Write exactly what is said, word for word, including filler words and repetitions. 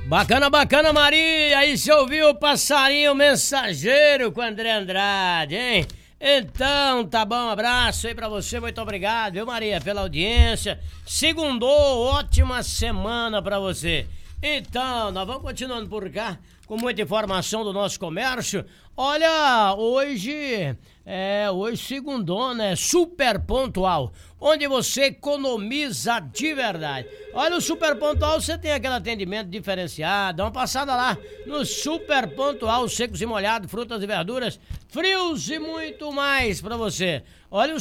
Bacana, bacana, Maria! Aí você ouviu o passarinho mensageiro com André Andrade, hein? Então, tá bom, um abraço aí pra você, muito obrigado, viu, Maria, pela audiência. Segundou, ótima semana pra você. Então, nós vamos continuando por cá, com muita informação do nosso comércio. Olha, hoje, é, hoje segundou, né, Super Pontual, onde você economiza de verdade. Olha, o Super Pontual, você tem aquele atendimento diferenciado, dá uma passada lá no Super Pontual, secos e molhados, frutas e verduras, frios e muito mais pra você. Olha, o